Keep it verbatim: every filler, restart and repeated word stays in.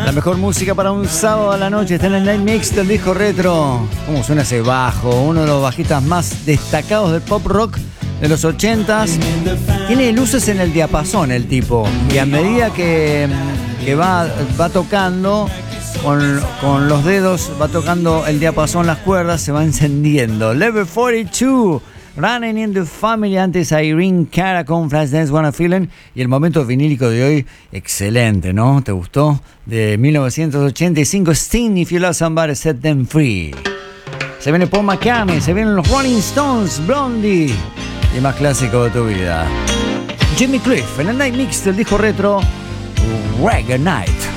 La mejor música para un sábado a la noche está en el Night Mix del disco retro. ¿Cómo suena ese bajo? Uno de los bajistas más destacados del pop rock de los ochentas. Tiene luces en el diapasón el tipo. Y a medida que, que va, va tocando, con, con los dedos, va tocando el diapasón, las cuerdas, se va encendiendo. Level cuarenta y dos. Running in the Family, antes a Irene Cara con Flashdance Wanna Feelin'. Y el momento vinílico de hoy, excelente, ¿no? ¿Te gustó? De mil novecientos ochenta y cinco, Sting, If You Love Somebody, Set Them Free. Se viene Paul McCartney, se vienen los Rolling Stones, Blondie y más clásico de tu vida. Jimmy Cliff en el Night Mix del disco retro, Reggae Night.